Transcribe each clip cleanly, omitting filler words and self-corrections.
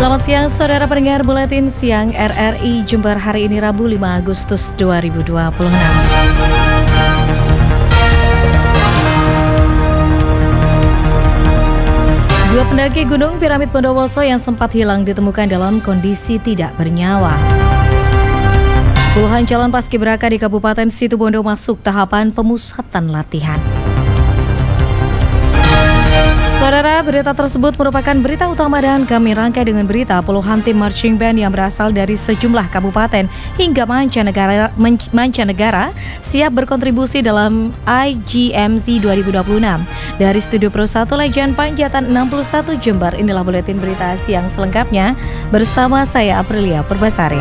Selamat siang, saudara pendengar Buletin Siang RRI Jember hari ini Rabu 5 Agustus 2026. Dua pendaki Gunung Piramid Bondowoso yang sempat hilang ditemukan dalam kondisi tidak bernyawa. Puluhan calon paskibraka di Kabupaten Situbondo masuk tahapan pemusatan latihan. Saudara, berita tersebut merupakan berita utama dan kami rangkai dengan berita puluhan tim marching band yang berasal dari sejumlah kabupaten hingga mancanegara siap berkontribusi dalam IGMZ 2026. Dari Studio Pro 1 Legend Panjatan 61 Jember, inilah buletin berita siang selengkapnya bersama saya Aprilia Purbasari.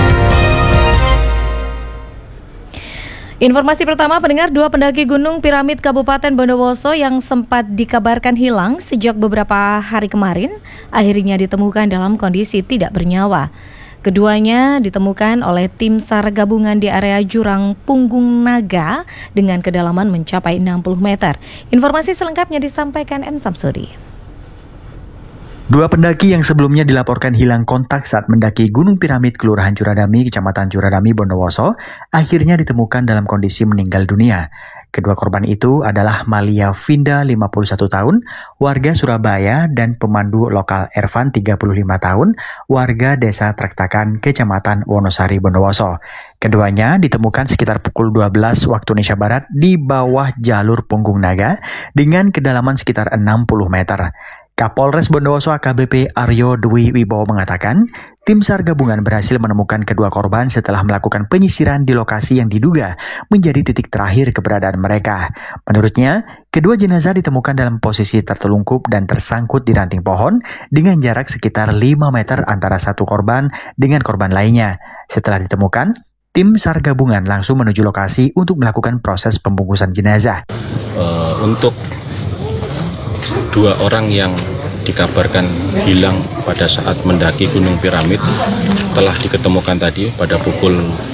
Informasi pertama, pendengar, dua pendaki Gunung Piramid Kabupaten Bondowoso yang sempat dikabarkan hilang sejak beberapa hari kemarin akhirnya ditemukan dalam kondisi tidak bernyawa. Keduanya ditemukan oleh tim SAR gabungan di area jurang Punggung Naga dengan kedalaman mencapai 60 meter. Informasi selengkapnya disampaikan M. Samsudi. Dua pendaki yang sebelumnya dilaporkan hilang kontak saat mendaki Gunung Piramid Kelurahan Curadami, Kecamatan Curadami, Bondowoso, akhirnya ditemukan dalam kondisi meninggal dunia. Kedua korban itu adalah Malia Vinda, 51 tahun, warga Surabaya, dan pemandu lokal Ervan, 35 tahun, warga Desa Trektakan, Kecamatan Wonosari, Bondowoso. Keduanya ditemukan sekitar pukul 12 waktu Indonesia Barat di bawah jalur Punggung Naga dengan kedalaman sekitar 60 meter. Kapolres Bondowoso AKBP Aryo Dwi Wibowo mengatakan, tim SAR gabungan berhasil menemukan kedua korban setelah melakukan penyisiran di lokasi yang diduga menjadi titik terakhir keberadaan mereka. Menurutnya, kedua jenazah ditemukan dalam posisi tertelungkup dan tersangkut di ranting pohon dengan jarak sekitar 5 meter antara satu korban dengan korban lainnya. Setelah ditemukan, tim SAR gabungan langsung menuju lokasi untuk melakukan proses pembungkusan jenazah. Untuk dua orang yang dikabarkan hilang pada saat mendaki Gunung Piramid telah diketemukan tadi pada pukul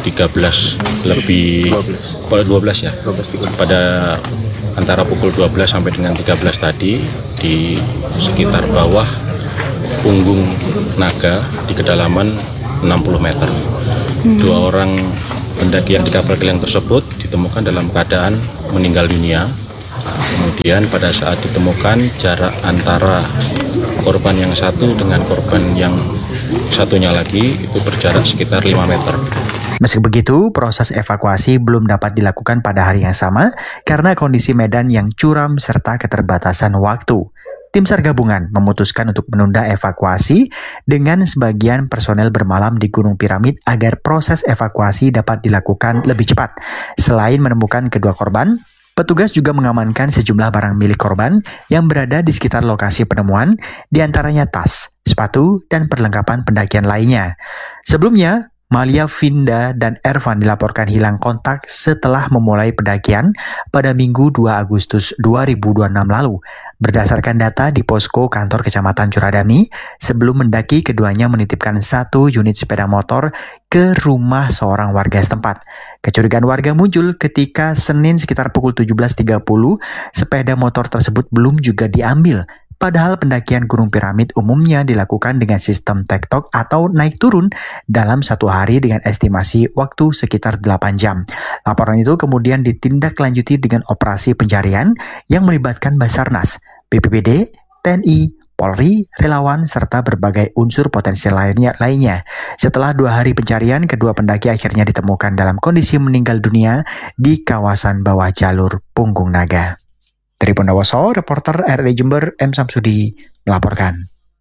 13 lebih 12 ya. Pada antara pukul 12 sampai dengan 13 tadi di sekitar bawah Punggung Naga di kedalaman 60 meter. Dua orang pendaki yang dikabarkan hilang tersebut ditemukan dalam keadaan meninggal dunia. Kemudian pada saat ditemukan jarak antara korban yang satu dengan korban yang satunya lagi itu berjarak sekitar 5 meter. Meski begitu, proses evakuasi belum dapat dilakukan pada hari yang sama karena kondisi medan yang curam serta keterbatasan waktu. Tim SAR gabungan memutuskan untuk menunda evakuasi dengan sebagian personel bermalam di Gunung Piramid agar proses evakuasi dapat dilakukan lebih cepat. Selain menemukan kedua korban, petugas juga mengamankan sejumlah barang milik korban yang berada di sekitar lokasi penemuan, diantaranya tas, sepatu, dan perlengkapan pendakian lainnya. Sebelumnya, Malia Vinda dan Ervan dilaporkan hilang kontak setelah memulai pendakian pada Minggu 2 Agustus 2026 lalu. Berdasarkan data di posko kantor Kecamatan Curadami, sebelum mendaki keduanya menitipkan 1 unit sepeda motor ke rumah seorang warga setempat. Kecurigaan warga muncul ketika Senin sekitar pukul 17.30, sepeda motor tersebut belum juga diambil. Padahal pendakian Gunung Piramid umumnya dilakukan dengan sistem tektok atau naik turun dalam satu hari dengan estimasi waktu sekitar 8 jam. Laporan itu kemudian ditindaklanjuti dengan operasi pencarian yang melibatkan Basarnas, BPBD, TNI, Polri, relawan, serta berbagai unsur potensial lainnya. Setelah 2 hari pencarian, kedua pendaki akhirnya ditemukan dalam kondisi meninggal dunia di kawasan bawah jalur Punggung Naga. Dari Bondowoso, reporter RRI Jember M. Samsudi melaporkan.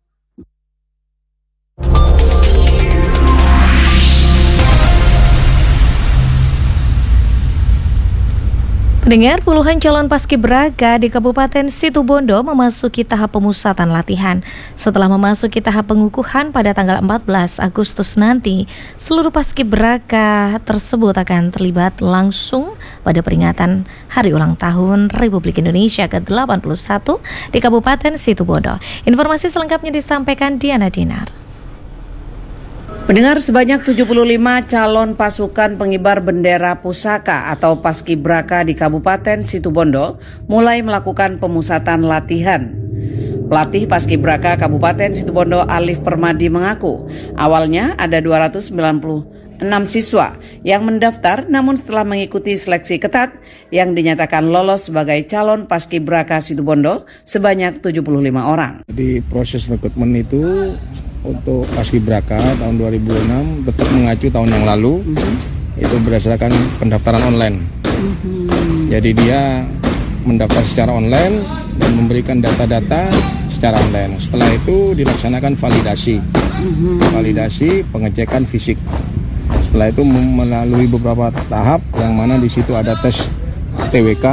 Pendengar, puluhan calon paskibraka di Kabupaten Situbondo memasuki tahap pemusatan latihan. Setelah memasuki tahap pengukuhan pada tanggal 14 Agustus nanti, seluruh paskibraka tersebut akan terlibat langsung pada peringatan Hari Ulang Tahun Republik Indonesia ke-81 di Kabupaten Situbondo. Informasi selengkapnya disampaikan Diana Dinar. Pendengar, sebanyak 75 calon pasukan pengibar bendera pusaka atau paskibraka di Kabupaten Situbondo mulai melakukan pemusatan latihan. Pelatih Paskibraka Kabupaten Situbondo Alif Permadi mengaku awalnya ada 296 siswa yang mendaftar, namun setelah mengikuti seleksi ketat yang dinyatakan lolos sebagai calon Paskibraka Situbondo sebanyak 75 orang. Di proses rekrutmen itu untuk Paskibraka tahun 2006 tetap mengacu tahun yang lalu, itu berdasarkan pendaftaran online. Jadi dia mendaftar secara online dan memberikan data-data secara online. Setelah itu dilaksanakan validasi pengecekan fisik. Setelah itu melalui beberapa tahap yang mana di situ ada tes TWK,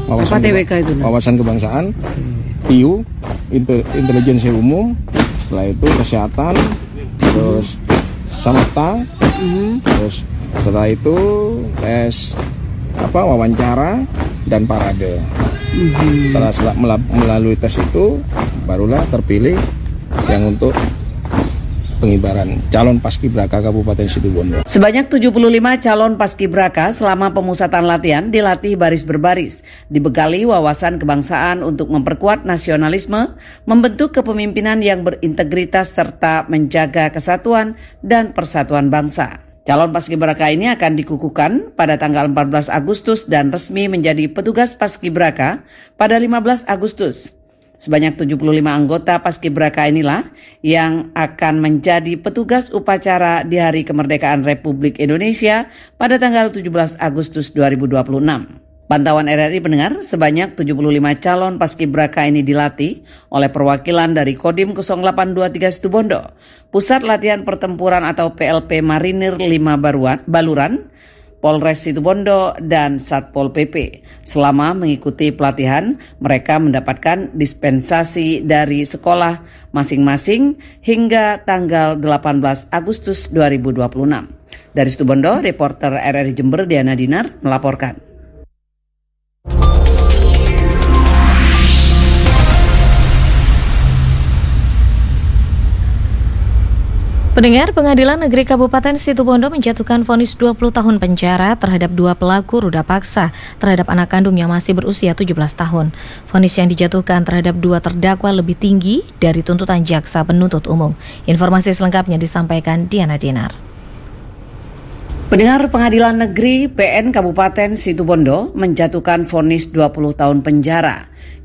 wawasan kebangsaan, IU, intelijensi umum. Setelah itu kesehatan, terus samata, terus setelah itu tes wawancara dan parade. Setelah melalui tes itu barulah terpilih yang untuk pengibaran calon Paskibraka Kabupaten Situbondo. Sebanyak 75 calon Paskibraka selama pemusatan latihan dilatih baris berbaris, dibekali wawasan kebangsaan untuk memperkuat nasionalisme, membentuk kepemimpinan yang berintegritas serta menjaga kesatuan dan persatuan bangsa. Calon Paskibraka ini akan dikukuhkan pada tanggal 14 Agustus dan resmi menjadi petugas Paskibraka pada 15 Agustus. Sebanyak 75 anggota Paskibraka inilah yang akan menjadi petugas upacara di Hari Kemerdekaan Republik Indonesia pada tanggal 17 Agustus 2026. Pantauan RRI pendengar, sebanyak 75 calon Paskibraka ini dilatih oleh perwakilan dari Kodim 0823 Situbondo, Pusat Latihan Pertempuran atau PLP Marinir 5 Baluran, Polres Situbondo, dan Satpol PP. Selama mengikuti pelatihan, mereka mendapatkan dispensasi dari sekolah masing-masing hingga tanggal 18 Agustus 2026. Dari Situbondo, reporter RRI Jember Diana Dinar melaporkan. Pendengar, Pengadilan Negeri Kabupaten Situbondo menjatuhkan vonis 20 tahun penjara terhadap 2 pelaku ruda paksa terhadap anak kandung yang masih berusia 17 tahun. Vonis yang dijatuhkan terhadap 2 terdakwa lebih tinggi dari tuntutan jaksa penuntut umum. Informasi selengkapnya disampaikan Diana Dinar. Pendengar, Pengadilan Negeri PN Kabupaten Situbondo menjatuhkan vonis 20 tahun penjara